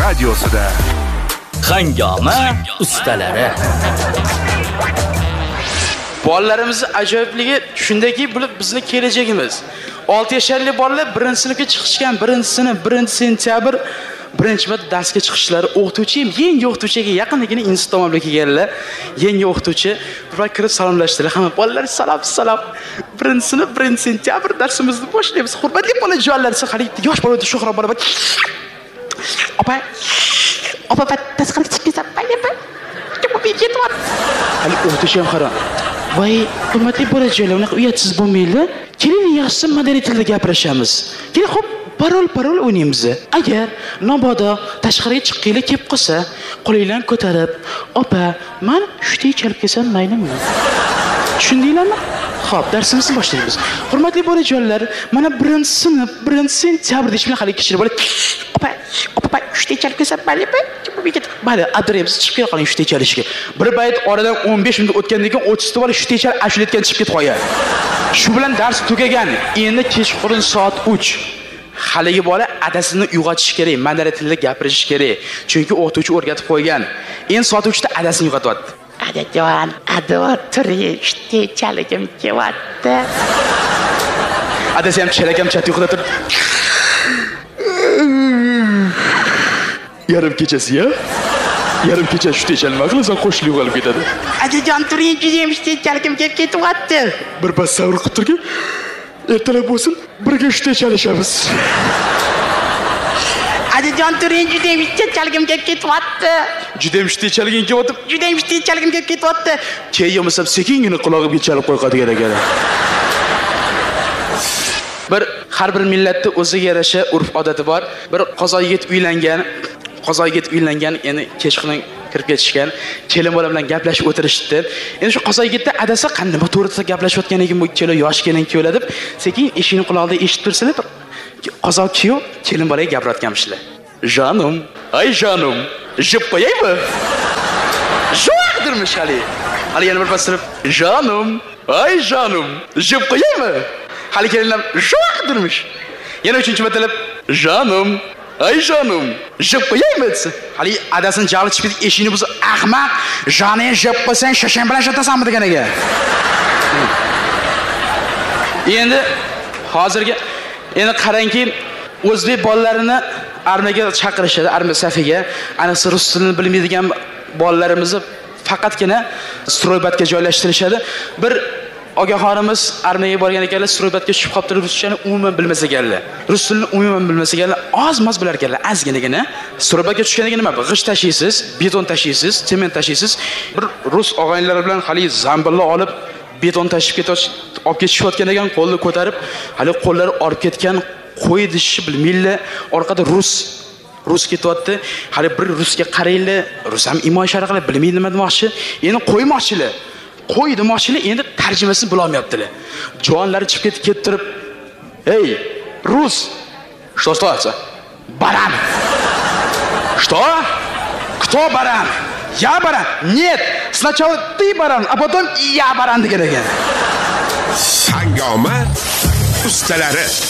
radiosida. Hangoma ustalari. Bolalarimiz ajoyibligi shundaki, bu bizning kelajagimiz. 6 yoshli bolalar birinchi sinfga chiqishgan, birinchi sinf 1-sentyabr birinchi marta darsga chiqishlari, o'qituvchim yangi o'qituvchiga yaqindagina institut tomonidan kelganlar. Yangi o'qituvchi bir kirib salomlashdilar. Hamma bolalar salom. Birinchi sinf 1-sentyabr darsimizni boshlaymiz. Hurmatli bolajonlar, hali yosh bola sho'xroq bola. Opa, tasqalib chiqsa, hali o'qituvchi ham qaron. Voy, hurmatli bolajonlar, unaqa uyatsiz bo'lmaylar. Keling, yaxshi madaniy tilda gapirishamiz. Keling, xo'p, parol o'ynaymiz. Agar nobodo tashqariga chiqqinglar kelib qolsa, qo'linglarni ko'tarib, "Opa, men shunday chalib kelsam maylimi?" Tushundinglarmi? Xo'p, darsimizni boshlaymiz. Hurmatli bolajonlar, mana 1-sinf 1-sentyabr deyish bilan hali kichik bola, "Opa, shunday chalib kelsam maylimi?" Mayli, adremiz chiqib kela qoling shunday chalishga. Bir bayt oradan 15 minut o'tgandan keyin 30 bola shunday chal ashlayotgan chiqib ketib qo'ygan. Shu bilan dars tugagan. Endi kechqurun soat 3. Haligi bola adasini uyg'otish kerak, madaniy tilda gapirish kerak. Chunki o'qituvchi o'rgatib qo'ygan. Endi soat 3da adasini uyg'otyapti. Adajon, turing, shunday chaligim kelyapti. Adasi ham chalakam chat uyquda turib. Yarim kechasi-ya? Yarim kecha shunday chalma qilasan, qo'shilib uyg'onib ketadi. Adajon, turing, judayam shunday chaligim kelib ketyapti. Bir pas sabr qilib turgin. Ertalab bo'lsin, birga shunday chalishamiz. Adajon, turing, judayam shunday chaligim kelib ketyapti. Judayam shunday chalgin kelyapti. Judayam shunday chaligim kelib ketyapti. Keyin bo'lsa sekingina qulog'imga chalib qo'yadigan ekan. Har bir millatning o'ziga yarasha urf-odati bor. Bir qozoq yigit uylangan, endi kechqurun kirib ketishgan. Kelin bola bilan gaplashib o'tirishdi. Endi shu qozoq yigitda adasi qanday to'g'risida gaplashayotgan ekan, bu ikkala yosh kelin kuyovlar deb sekin eshikning qulog'ida eshitib tursalar, qozoq kuyov kelin bolaga gapirayotganmishlar. "Jonim, ay jonim, jib qo'yaymi?" Jo'qdirmish hali. Hali yana bir pas turib, "Jonim, ay jonim, jib qo'yaymi?" Hali kelinlar jo'qdirmish. Yana 3-martalab, "Jonim, ay jonim, jib qo'yaymi?" desa. Hali adasini jahli chiqib ketib, eshikni buzib, "Ahmaq, joning jib qo'ysang, shashan bilan shatasanmi?" degan ekan. Endi qarangki, o'zbek bolalarini armiyaga chaqirishadi, armiya safiga. Ayniqsa rus tilini bilmaydigan bolalarimizni faqatgina stroybatga joylashtirishadi. Bir ogaxonimiz armiyaga borgan ekanlar, stroybatga tushib qolib turib, ruschani umuman bilmas ekanlar. Rus tilini umuman bilmas ekanlar, oz-moz bilar ekanlar, azginagina. Stroybatga tushgandan keyin nima? G'isht tashiysiz, beton tashiysiz, sement tashiysiz. Bir rus og'aynilar bilan hali zambilni olib beton tashib olib ketishayotgan ekan, qo'lni ko'tarib, hali qo'llari olib ketgan, qo'y dishni bilmaylar, orqada rus ketyapti. Hali bir rusga qaranglar, rus ham imo ishora qilib bilmaydi nima demoqchi. Endi qo'ymoqchilar. Qo'y demoqchilar, endi tarjimasini bila olmayaptilar. Jonlari chiqib ketib turib, "Ey, rus, что стало? Баран. Что? Кто баран? Я баран? Нет, сначала ты баран, а потом я баран" degan ekan. Hangoma ustalari.